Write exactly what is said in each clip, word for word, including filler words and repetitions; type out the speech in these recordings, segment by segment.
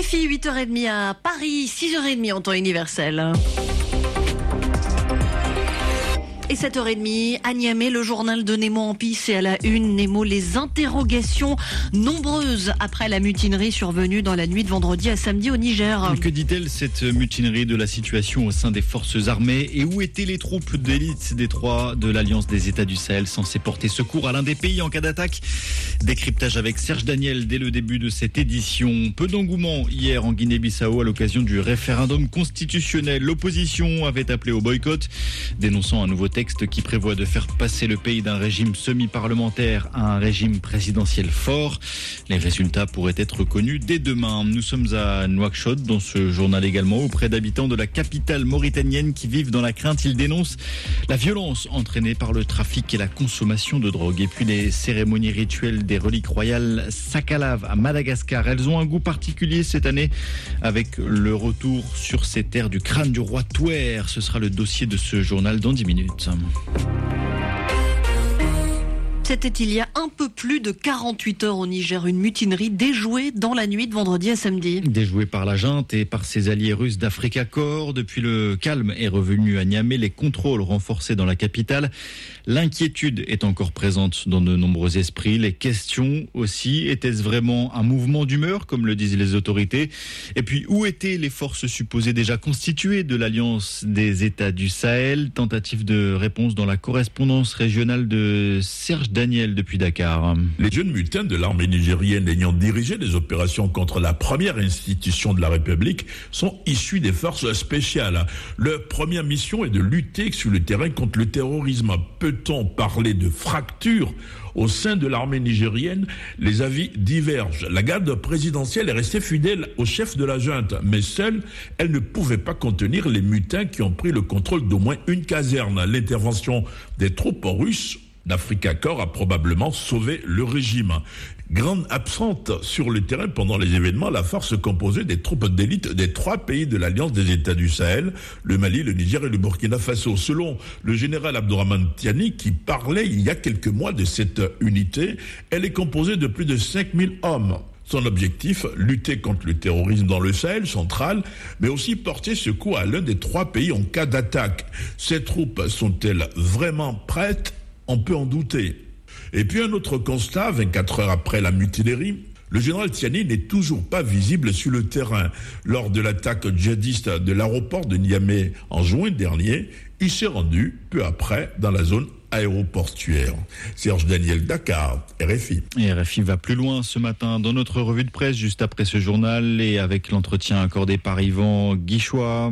R F I, huit heures trente à Paris, six heures trente en temps universel. Et sept heures trente, à Niamey, le journal de Nemo en pisse et à la une, Nemo, les interrogations nombreuses après la mutinerie survenue dans la nuit de vendredi à samedi au Niger. Que dit-elle cette mutinerie de la situation au sein des forces armées et où étaient les troupes d'élite des trois de l'Alliance des États du Sahel censées porter secours à l'un des pays en cas d'attaque? Décryptage avec Serge Daniel dès le début de cette édition. Peu d'engouement hier en Guinée-Bissau à l'occasion du référendum constitutionnel. L'opposition avait appelé au boycott, dénonçant un nouveau texte qui prévoit de faire passer le pays d'un régime semi-parlementaire à un régime présidentiel fort. Les résultats pourraient être connus dès demain. Nous sommes à Nouakchott, dans ce journal également, auprès d'habitants de la capitale mauritanienne qui vivent dans la crainte. Ils dénoncent la violence entraînée par le trafic et la consommation de drogue. Et puis les cérémonies rituelles des reliques royales Sakalav à Madagascar. Elles ont un goût particulier cette année avec le retour sur ces terres du crâne du roi Touer. Ce sera le dossier de ce journal dans dix minutes. C'était il y a un peu plus de quarante-huit heures au Niger, une mutinerie déjouée dans la nuit de vendredi à samedi. Déjouée par la junte et par ses alliés russes d'Africa Corps. Depuis, le calme est revenu à Niamey, les contrôles renforcés dans la capitale. L'inquiétude est encore présente dans de nombreux esprits. Les questions aussi, était-ce vraiment un mouvement d'humeur, comme le disent les autorités? Et puis, où étaient les forces supposées déjà constituées de l'Alliance des États du Sahel? Tentative de réponse dans la correspondance régionale de Serge Daniel depuis Dakar. Les jeunes mutins de l'armée nigérienne ayant dirigé les opérations contre la première institution de la République sont issus des forces spéciales. Leur première mission est de lutter sur le terrain contre le terrorisme. Peut-on parler de fracture au sein de l'armée nigérienne? Les avis divergent. La garde présidentielle est restée fidèle au chef de la junte, mais seule, elle ne pouvait pas contenir les mutins qui ont pris le contrôle d'au moins une caserne. L'intervention des troupes russes d'Africa Corps a probablement sauvé le régime. Grande absente sur le terrain pendant les événements, la force composée des troupes d'élite des trois pays de l'Alliance des États du Sahel, le Mali, le Niger et le Burkina Faso. Selon le général Abdourahmane Tiani, qui parlait il y a quelques mois de cette unité, elle est composée de plus de cinq mille hommes. Son objectif, lutter contre le terrorisme dans le Sahel central, mais aussi porter secours à l'un des trois pays en cas d'attaque. Ces troupes sont-elles vraiment prêtes? On peut en douter. Et puis un autre constat, vingt-quatre heures après la mutinerie, le général Tiani n'est toujours pas visible sur le terrain. Lors de l'attaque djihadiste de l'aéroport de Niamey en juin dernier, il s'est rendu peu après dans la zone aéroportuaire. Serge Daniel, Dakar, R F I. Et R F I va plus loin ce matin dans notre revue de presse, juste après ce journal, et avec l'entretien accordé par Yvan Guichois,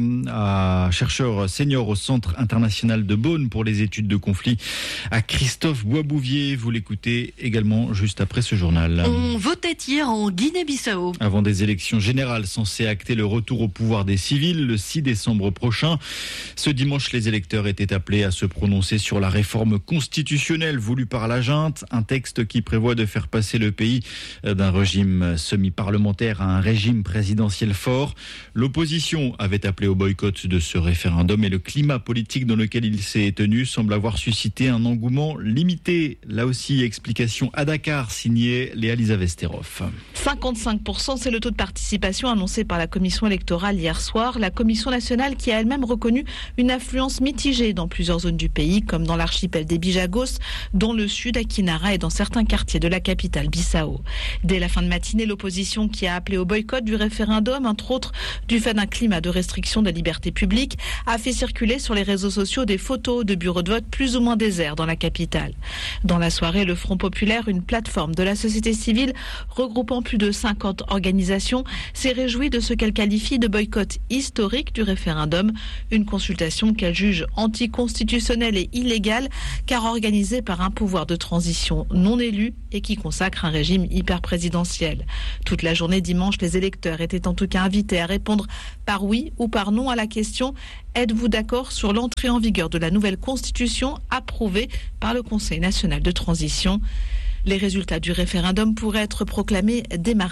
à chercheur senior au Centre international de Beaune pour les études de conflit, à Christophe Boisbouvier. Vous l'écoutez également juste après ce journal. On votait hier en Guinée-Bissau. Avant des élections générales censées acter le retour au pouvoir des civils le six décembre prochain. Ce dimanche, les électeurs étaient appelés à se prononcer sur la réforme constitutionnelle voulue par la junte, un texte qui prévoit de faire passer le pays d'un régime semi-parlementaire à un régime présidentiel fort. L'opposition avait appelé au boycott de ce référendum et le climat politique dans lequel il s'est tenu semble avoir suscité un engouement limité. Là aussi, explication à Dakar, signée Léa Lisa Vesterov. cinquante-cinq pour cent, c'est le taux de participation annoncé par la commission électorale hier soir. La commission nationale qui a elle-même reconnu une affluence mitigée dans plusieurs zones du pays, comme dans l'archipel des Bijagos, dans le sud, à Kinara et dans certains quartiers de la capitale Bissau. Dès la fin de matinée, l'opposition qui a appelé au boycott du référendum, entre autres du fait d'un climat de restriction de liberté publique, a fait circuler sur les réseaux sociaux des photos de bureaux de vote plus ou moins déserts dans la capitale. Dans la soirée, le Front Populaire, une plateforme de la société civile regroupant plus de cinquante organisations, s'est réjouie de ce qu'elle qualifie de boycott historique du référendum, une consultation qu'elle juge anticonstitutionnelle et illégale car organisée par un pouvoir de transition non élu et qui consacre un régime hyper-présidentiel. Toute la journée dimanche, les électeurs étaient en tout cas invités à répondre par oui ou par non à la question « Êtes-vous d'accord sur l'entrée en vigueur de la nouvelle constitution approuvée par le Conseil national de transition ?» Les résultats du référendum pourraient être proclamés dès mardi.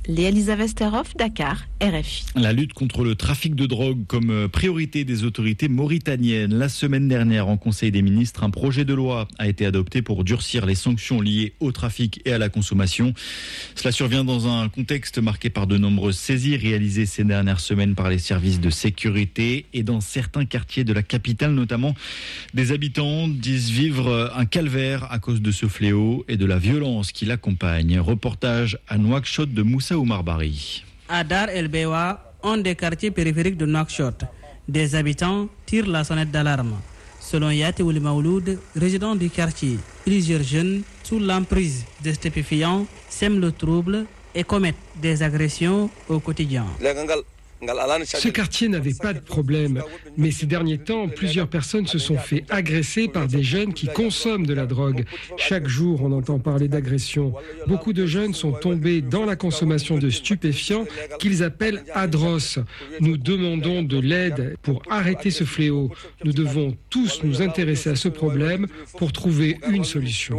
Léa-Lisa Vesterhoff, Dakar, R F I. La lutte contre le trafic de drogue comme priorité des autorités mauritaniennes. La semaine dernière, en Conseil des ministres, un projet de loi a été adopté pour durcir les sanctions liées au trafic et à la consommation. Cela survient dans un contexte marqué par de nombreuses saisies réalisées ces dernières semaines par les services de sécurité et dans certains quartiers de la capitale notamment. Des habitants disent vivre un calvaire à cause de ce fléau et de la violence qui l'accompagne. Reportage à Nouakchott de Moussa Oumar Bari. À Dar El Bewa, un des quartiers périphériques de Nouakchott, des habitants tirent la sonnette d'alarme. Selon Yate Ouli Maouloud, résident du quartier, plusieurs jeunes, sous l'emprise des stupéfiants, sèment le trouble et commettent des agressions au quotidien. Ce quartier n'avait pas de problème, mais ces derniers temps, plusieurs personnes se sont fait agresser par des jeunes qui consomment de la drogue. Chaque jour, on entend parler d'agression. Beaucoup de jeunes sont tombés dans la consommation de stupéfiants qu'ils appellent adros. Nous demandons de l'aide pour arrêter ce fléau. Nous devons tous nous intéresser à ce problème pour trouver une solution.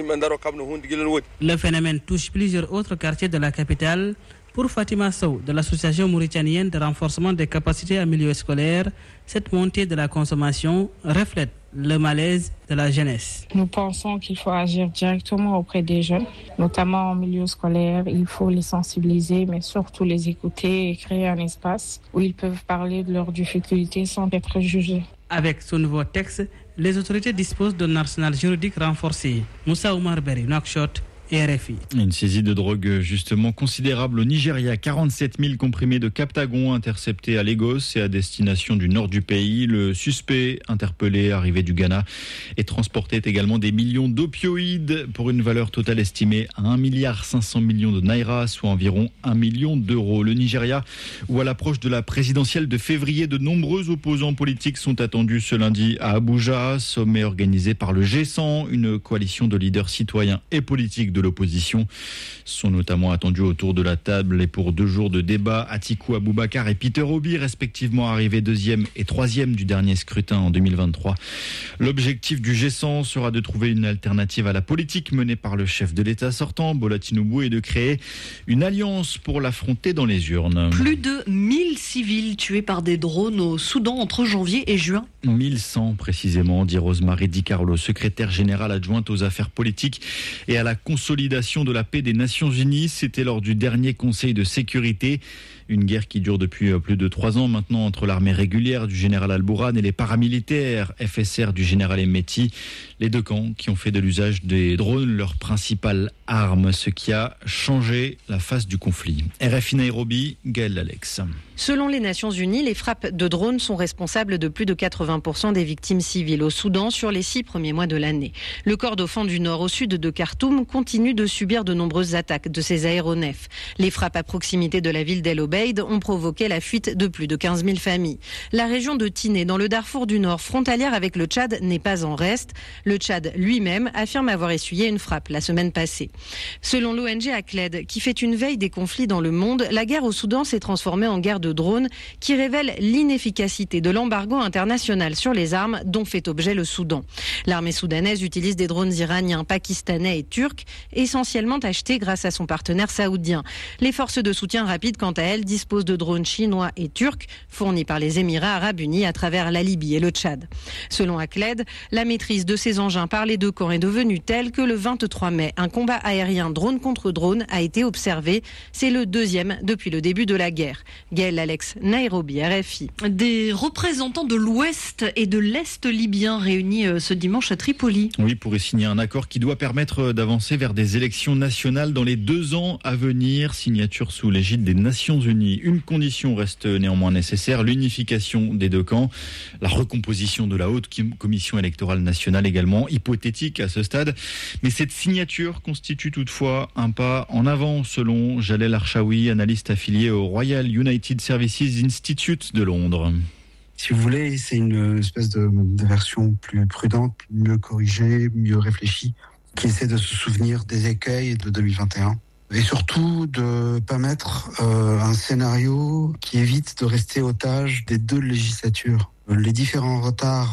Le phénomène touche plusieurs autres quartiers de la capitale. Pour Fatima Sow, de l'association mauritanienne de renforcement des capacités en milieu scolaire, cette montée de la consommation reflète le malaise de la jeunesse. Nous pensons qu'il faut agir directement auprès des jeunes, notamment en milieu scolaire. Il faut les sensibiliser, mais surtout les écouter et créer un espace où ils peuvent parler de leurs difficultés sans être jugés. Avec ce nouveau texte, les autorités disposent d'un arsenal juridique renforcé. Moussa Oumar Bari, Nouakchott, R F I. Une saisie de drogue justement considérable au Nigeria. quarante-sept mille comprimés de Captagon interceptés à Lagos et à destination du nord du pays. Le suspect interpellé, arrivé du Ghana, et transportait également des millions d'opioïdes pour une valeur totale estimée à un milliard cinq cents millions de naira, soit environ un million d'euros. Le Nigeria, où à l'approche de la présidentielle de février, de nombreux opposants politiques sont attendus ce lundi à Abuja, sommet organisé par le G cent, une coalition de leaders citoyens et politiques de l'opposition sont notamment attendus autour de la table et pour deux jours de débat. Atiku Abubakar et Peter Obi, respectivement arrivés deuxième et troisième du dernier scrutin en deux mille vingt-trois. L'objectif du G cent sera de trouver une alternative à la politique menée par le chef de l'État sortant, Bola Tinubu, et de créer une alliance pour l'affronter dans les urnes. Plus de mille civils tués par des drones au Soudan entre janvier et juin. mille cent précisément, dit Rosemary Di Carlo, secrétaire générale adjointe aux affaires politiques et à la consolidation de la paix des Nations Unies. C'était lors du dernier Conseil de sécurité. Une guerre qui dure depuis plus de trois ans maintenant entre l'armée régulière du général Al-Bourhan et les paramilitaires F S R du général Hemeti. Les deux camps qui ont fait de l'usage des drones leur principale arme, ce qui a changé la face du conflit. R F I Nairobi, Gaël Alex. Selon les Nations Unies, les frappes de drones sont responsables de plus de quatre-vingts pour cent des victimes civiles au Soudan sur les six premiers mois de l'année. Le Kordofan du nord au sud de Khartoum continue de subir de nombreuses attaques de ces aéronefs. Les frappes à proximité de la ville d'El Obeid ont provoqué la fuite de plus de quinze mille familles. La région de Tiné, dans le Darfour du Nord, frontalière avec le Tchad, n'est pas en reste. Le Tchad lui-même affirme avoir essuyé une frappe la semaine passée. Selon l'O N G Acled, qui fait une veille des conflits dans le monde, la guerre au Soudan s'est transformée en guerre de drones qui révèle l'inefficacité de l'embargo international sur les armes dont fait objet le Soudan. L'armée soudanaise utilise des drones iraniens, pakistanais et turcs, essentiellement achetés grâce à son partenaire saoudien. Les forces de soutien rapide, quant à elles, disposent de drones chinois et turcs fournis par les Émirats arabes unis à travers la Libye et le Tchad. Selon Acled, la maîtrise de ces engins par les deux camps est devenue telle que le vingt-trois mai, un combat aérien drone contre drone a été observé. C'est le deuxième depuis le début de la guerre. Gaël Alex, Nairobi, R F I. Des représentants de l'Ouest et de l'Est libyen réunis ce dimanche à Tripoli. Oui, pour y signer un accord qui doit permettre d'avancer vers des élections nationales dans les deux ans à venir. Signature sous l'égide des Nations Unies. Une condition reste néanmoins nécessaire, l'unification des deux camps. La recomposition de la haute commission électorale nationale également, hypothétique à ce stade. Mais cette signature constitue toutefois un pas en avant, selon Jalel Archaoui, analyste affilié au Royal United Services Institute de Londres. Si vous voulez, c'est une espèce de, de version plus prudente, mieux corrigée, mieux réfléchie, qui essaie de se souvenir des écueils de deux mille vingt et un. Et surtout de pas mettre euh, un scénario qui évite de rester otage des deux législatures. Les différents retards